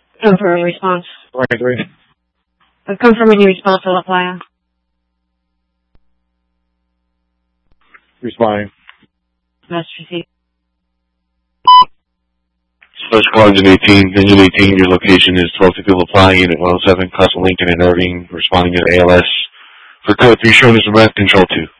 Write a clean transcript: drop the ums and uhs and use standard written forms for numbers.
Confirm response. 23. Confirming response to La Playa. Responding. Message received. Special call engine 18, engine 18, your location is 1250 La Playa, unit 107, Coastal Lincoln and Irving, responding to ALS. For code 3 showing us the control 2.